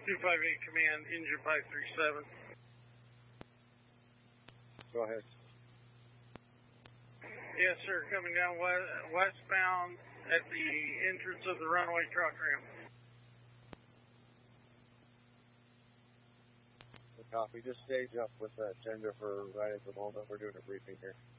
258 command, engine 537. Go ahead. Yes, sir. Coming down westbound at the entrance of the runway truck ramp. Copy. Just stage up with that tender for right at the moment. We're doing a briefing here.